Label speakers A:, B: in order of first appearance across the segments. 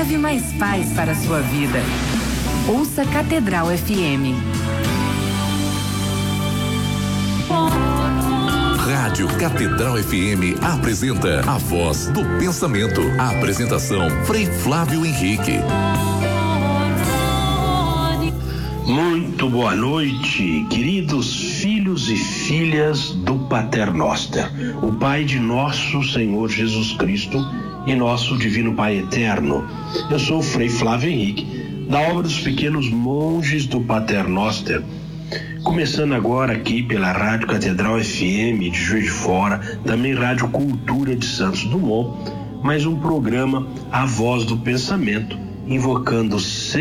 A: leve mais paz para a sua vida. Ouça Catedral FM.
B: Rádio Catedral FM apresenta A Voz do Pensamento. A apresentação, Frei Flávio Henrique.
C: Muito boa noite, queridos filhos e filhas do Pater Noster, o Pai de nosso Senhor Jesus Cristo e nosso Divino Pai Eterno. Eu sou o Frei Flávio Henrique, da obra dos pequenos monges do Pater Noster. Começando agora aqui pela Rádio Catedral FM de Juiz de Fora, também Rádio Cultura de Santos Dumont, mais um programa A Voz do Pensamento, invocando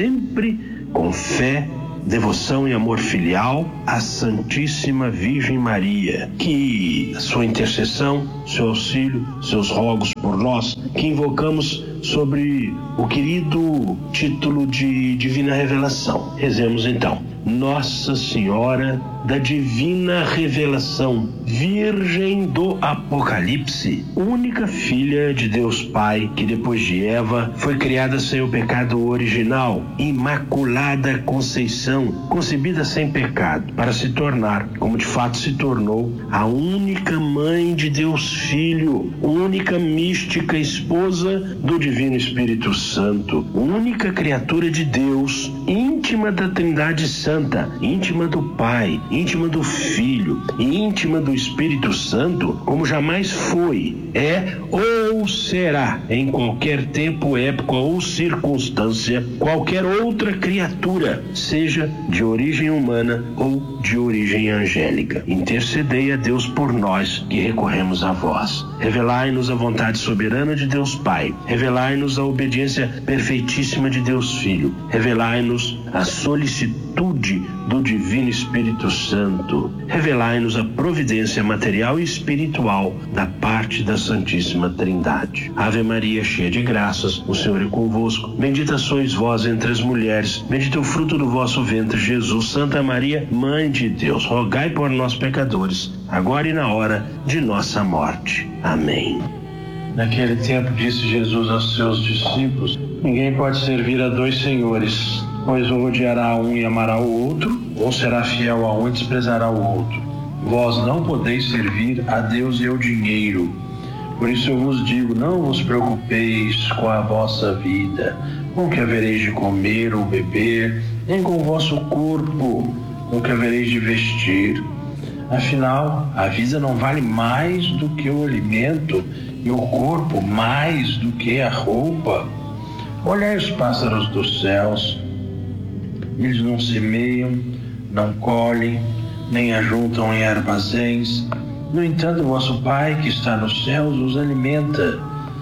C: sempre com fé, devoção e amor filial à Santíssima Virgem Maria, que sua intercessão, seu auxílio, seus rogos por nós, que invocamos sobre o querido título de Divina Revelação. Rezemos então. Nossa Senhora da Divina Revelação, Virgem do Apocalipse, única filha de Deus Pai, que depois de Eva foi criada sem o pecado original, Imaculada Conceição, concebida sem pecado, para se tornar, como de fato se tornou, a única mãe de Deus Filho, única mística esposa do Divino Espírito Santo, única criatura de Deus, íntima da Trindade Santa, íntima do Pai, íntima do Filho e íntima do Espírito Santo, como jamais foi, é ou será, em qualquer tempo, época ou circunstância, qualquer outra criatura, seja de origem humana ou de origem angélica. Intercedei a Deus por nós, que recorremos a vós. Revelai-nos a vontade soberana de Deus Pai. Revelai-nos a obediência perfeitíssima de Deus Filho. Revelai-nos a solicitude do Divino Espírito Santo. Revelai-nos a providência material e espiritual da parte da Santíssima Trindade. Ave Maria, cheia de graças, o Senhor é convosco. Bendita sois vós entre as mulheres. Bendito é o fruto do vosso ventre, Jesus. Santa Maria, Mãe de Deus, rogai por nós, pecadores, agora e na hora de nossa morte. Amém.
D: Naquele tempo disse Jesus aos seus discípulos: ninguém pode servir a dois senhores, pois ou odiará um e amará o outro, ou será fiel a um e desprezará o outro. Vós não podeis servir a Deus e ao dinheiro. Por isso eu vos digo, não vos preocupeis com a vossa vida, com o que havereis de comer ou beber, nem com o vosso corpo, com o que havereis de vestir. Afinal, a vida não vale mais do que o alimento, e o corpo mais do que a roupa. Olhai os pássaros dos céus, eles não semeiam, não colhem, nem ajuntam em armazéns. No entanto, vosso Pai que está nos céus os alimenta.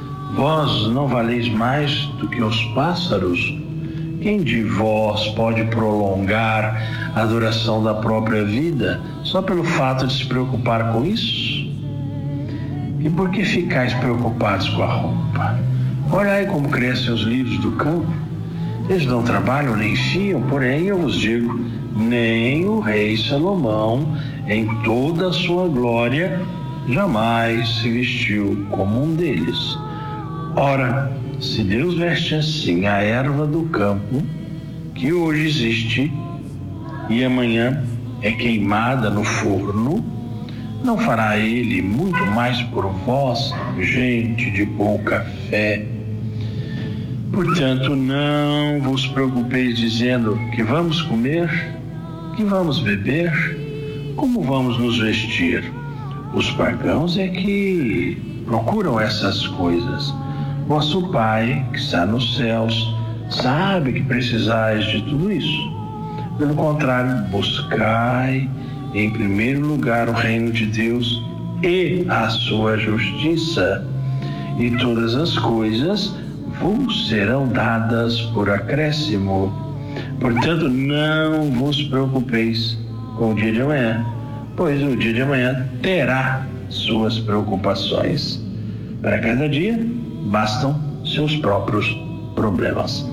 D: Vós não valeis mais do que os pássaros? Quem de vós pode prolongar a duração da própria vida só pelo fato de se preocupar com isso? E por que ficais preocupados com a roupa? Olhai como crescem os lírios do campo. Eles não trabalham nem fiam, porém eu vos digo, nem o rei Salomão, em toda a sua glória, jamais se vestiu como um deles. Ora, se Deus veste assim a erva do campo, que hoje existe e amanhã é queimada no forno, não fará ele muito mais por vós, gente de pouca fé? Portanto, não vos preocupeis dizendo: que vamos comer, que vamos beber, como vamos nos vestir. Os pagãos é que procuram essas coisas. Vosso Pai, que está nos céus, sabe que precisais de tudo isso. Pelo contrário, buscai em primeiro lugar o reino de Deus e a sua justiça, e todas as coisas vos serão dadas por acréscimo. Portanto, não vos preocupeis com o dia de amanhã, pois o dia de amanhã terá suas preocupações. Para cada dia bastam seus próprios problemas.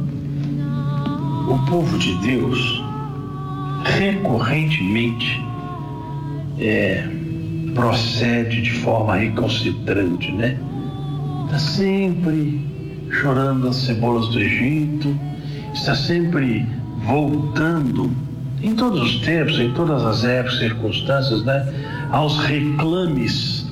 D: O povo de Deus recorrentemente procede de forma recalcitrante, né? Está sempre chorando as cebolas do Egito, está sempre voltando, em todos os tempos, em todas as épocas, circunstâncias, né, aos reclames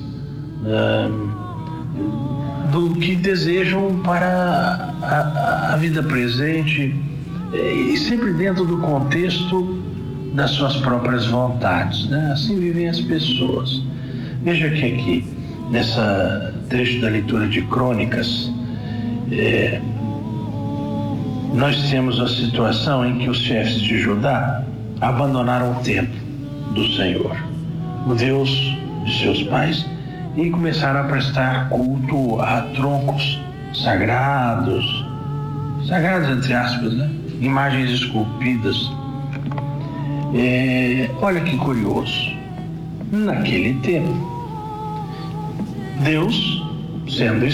D: do que desejam para a vida presente, e sempre dentro do contexto das suas próprias vontades, né? Assim vivem as pessoas. Veja que aqui, nessa trecho da leitura de Crônicas, nós temos a situação em que os chefes de Judá abandonaram o templo do Senhor, o Deus de seus pais, e começaram a prestar culto a troncos sagrados entre aspas, né? Imagens esculpidas. Olha que curioso, naquele tempo, Deus, sendo